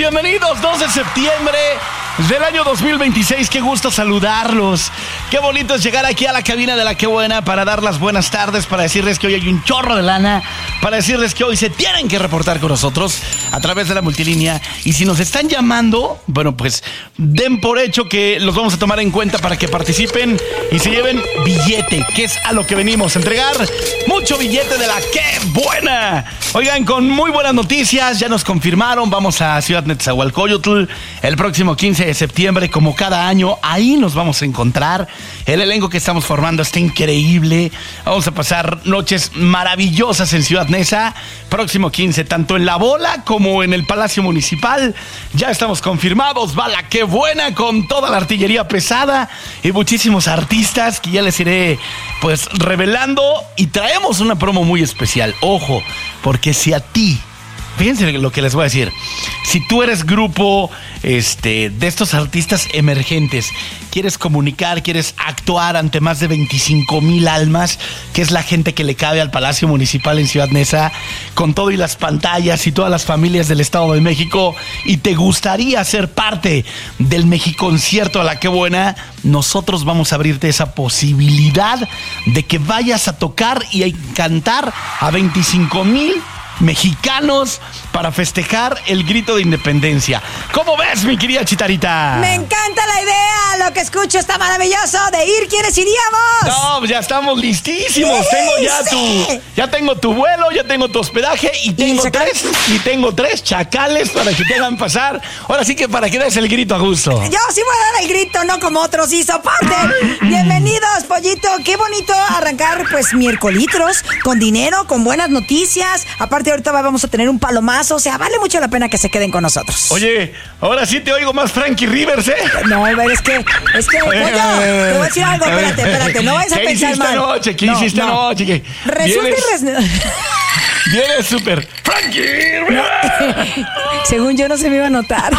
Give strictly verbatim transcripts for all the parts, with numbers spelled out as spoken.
bienvenidos, dos de septiembre del año dos mil veintiséis. Qué gusto saludarlos. Qué bonito es llegar aquí a la cabina de La Qué Buena para dar las buenas tardes, para decirles que hoy hay un chorro de lana, para decirles que hoy se tienen que reportar con nosotros a través de la multilínea. Y si nos están llamando, bueno, pues den por hecho que los vamos a tomar en cuenta para que participen y se lleven billete, que es a lo que venimos a entregar. Mucho billete de La Qué Buena. Oigan, con muy buenas noticias, ya nos confirmaron, vamos a Ciudad Nezahualcóyotl el próximo quince de septiembre, como cada año, ahí nos vamos a encontrar. El elenco que estamos formando está increíble. Vamos a pasar noches maravillosas en Ciudad Neza. Próximo quince, tanto en La Bola como en el Palacio Municipal. Ya estamos confirmados. Va La Qué Buena con toda la artillería pesada y muchísimos artistas que ya les iré pues revelando. Y traemos una promo muy especial. Ojo, porque si a ti, fíjense lo que les voy a decir, si tú eres grupo este, de estos artistas emergentes, quieres comunicar, quieres actuar ante más de veinticinco mil almas, que es la gente que le cabe al Palacio Municipal en Ciudad Neza, con todo y las pantallas y todas las familias del Estado de México, y te gustaría ser parte del Mexiconcierto a La Qué Buena, nosotros vamos a abrirte esa posibilidad de que vayas a tocar y a cantar a veinticinco mil mexicanos para festejar el grito de independencia. ¿Cómo ves, mi querida Chitarita? Me encanta la idea, lo que escucho está maravilloso. De ir, ¿quiénes iríamos? No, ya estamos listísimos. Sí, tengo ya sí. tu, ya tengo tu vuelo, ya tengo tu hospedaje y tengo ¿Y tres, y tengo tres chacales para que te hagan pasar. Ahora sí que para que des el grito a gusto. Yo sí voy a dar el grito, no como otros y soporte. Bienvenidos, pollito. Qué bonito arrancar, pues, miércolitros con dinero, con buenas noticias. Aparte, ahorita vamos a tener un palomazo, o sea, vale mucho la pena que se queden con nosotros. Oye, ahora sí te oigo más Frankie Rivers, ¿eh? No, a ver, es que, es que, pollo, te voy a decir algo, espérate, espérate, no vayas a pensar mal. ¿Qué hiciste anoche? ¿Qué no, hiciste no. anoche? ¿Qué? Resulta y res... Vienes súper Frankie Rivers. Según yo no se me iba a notar.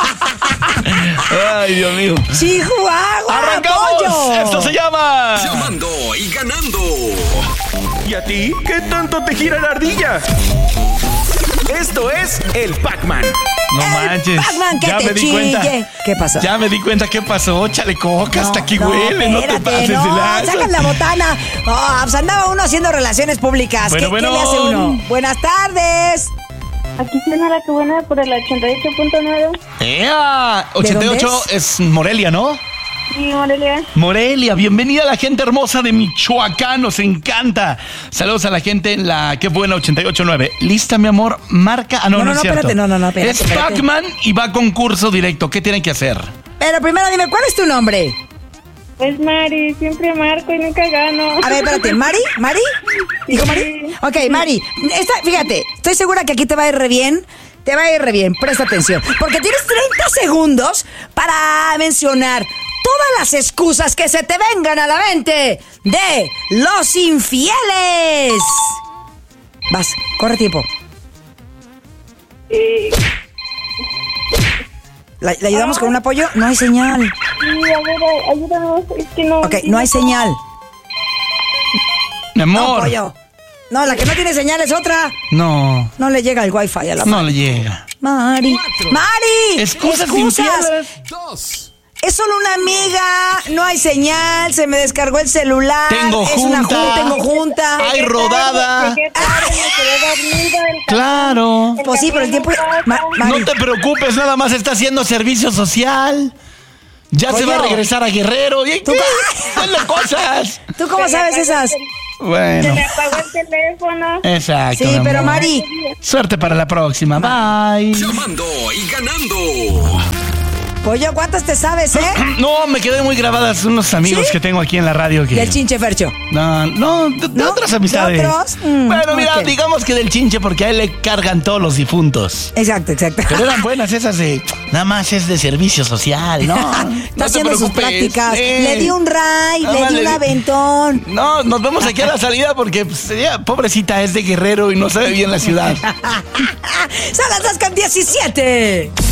Ay, Dios mío. Chihuahua, ¡arrancamos! Pollo. Esto se llama Llamando y ganando. ¿Y a ti? ¿Qué tanto te gira la ardilla? Esto es el Pac-Man. No el manches. Pac-Man, que ya te me di chille. cuenta. ¿Qué pasó? Ya me di cuenta qué pasó. Chale coca, no, hasta aquí no, huele. No te espérate, pases no, de lanza. sacan la botana. Oh, pues andaba uno haciendo relaciones públicas. Bueno, ¿Qué, bueno. ¿Qué le hace uno? Buenas tardes. Aquí suena La Qué Buena por el ochenta y ocho punto nueve. ¡Ea! ochenta y ocho es? es Morelia, ¿no? Sí, Morelia. Morelia, bienvenida a la gente hermosa de Michoacán, nos encanta. Saludos a la gente en La Qué Buena ochenta y ocho punto nueve. ¿Lista, mi amor? Marca. Ah, no, no, no, no no, es cierto. espérate, no, no, no, espérate, Es espérate. Pac-Man y va a concurso directo. ¿Qué tienen que hacer? Pero primero dime, ¿cuál es tu nombre? Es Mari, siempre marco y nunca gano. A ver, espérate, ¿Mari? ¿Mari? ¿Dijo Mari? Ok, Mari, esta, fíjate, estoy segura que aquí te va a ir re bien. Te va a ir re bien, presta atención. Porque tienes treinta segundos para mencionar todas las excusas que se te vengan a la mente de los infieles. Vas, corre tiempo. Eh, ¿La, ¿Le ayudamos con un apoyo? No hay señal. sí, a ver, ayúdanos. Es que no. Ok, no hay señal. Mi No, amor. pollo. No, la que no tiene señal es otra. No, No le llega el wifi a la no le llega. Mari. Mari. Excusas infieles. Dos. Es solo una amiga, no hay señal, se me descargó el celular. Tengo es una junta. junta, tengo junta. Hay rodada. Llegué tarde, me quedé dormida. El Claro. Pues sí, pero el tiempo... Ma- Mari, No te preocupes, nada más está haciendo servicio social. Ya se Pollo. va a regresar a Guerrero. ¿Y ¿Tú qué? qué? Hazle cosas. ¿tú cómo Se me sabes apagó esas? el- Se Bueno, me apagó el teléfono. exacto. Sí, mi pero amor. Mari, Suerte para la próxima. Bye. Llamando y ganando. pollo, ¿cuántas te sabes, eh? No, me quedé muy grabadas unos amigos ¿Sí? que tengo aquí en la radio que... Del chinche Fercho. No, no, de, de ¿No? otras amistades. ¿De otros? Mm, bueno, mira, ok. digamos que del chinche porque a él le cargan todos los difuntos. Exacto, exacto. Pero eran buenas esas de... Nada más es de servicio social, ¿no? Está No te haciendo sus preocupes. prácticas. Eh. Le di un ray, Nada le más di le un di- aventón. No, nos vemos aquí a la salida porque pues, ella, pobrecita, es de Guerrero y no sabe bien la ciudad. Son las dos con diecisiete.